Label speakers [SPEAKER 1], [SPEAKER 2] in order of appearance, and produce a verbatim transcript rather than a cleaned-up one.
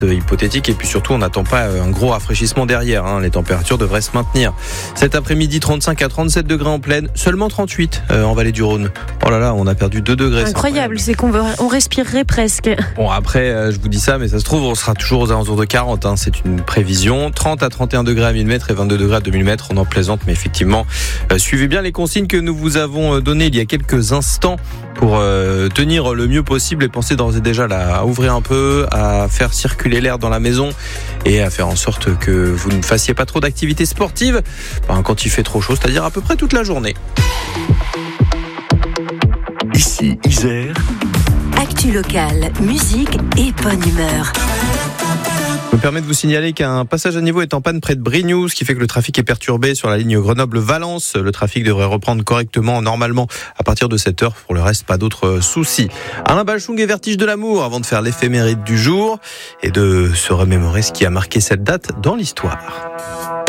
[SPEAKER 1] hypothétique et puis surtout on n'attend pas un gros rafraîchissement derrière, hein. Les températures devraient se maintenir. Cet après-midi trente-cinq à trente-sept degrés en plaine, seulement trente-huit euh, en vallée du Rhône. Oh là là, on a perdu deux degrés.
[SPEAKER 2] Incroyable, c'est, c'est qu'on veut, on respirerait presque.
[SPEAKER 1] Bon après euh, je vous dis ça mais ça se trouve on sera toujours aux alentours de quarante, hein. C'est une prévision. trente à trente et un degrés à mille mètres et vingt-deux degrés à deux mille mètres, on en plaisante mais effectivement euh, suivez bien les consignes que nous vous avons données il y a quelques instants pour euh, tenir le mieux possible et pensez d'ores et déjà là, à ouvrir un peu, à faire circuler l'air dans la maison et à faire en sorte que vous ne fassiez pas trop d'activités sportives ben, quand il fait trop chaud, c'est-à-dire à peu près toute la journée.
[SPEAKER 3] Ici Isère.
[SPEAKER 4] Actu locale, musique et bonne humeur.
[SPEAKER 1] Je me permets de vous signaler qu'un passage à niveau est en panne près de Brignoux, ce qui fait que le trafic est perturbé sur la ligne Grenoble-Valence. Le trafic devrait reprendre correctement, normalement, à partir de sept heures. Pour le reste, pas d'autres soucis. Alain Bachung et Vertige de l'amour, avant de faire l'éphéméride du jour et de se remémorer ce qui a marqué cette date dans l'histoire.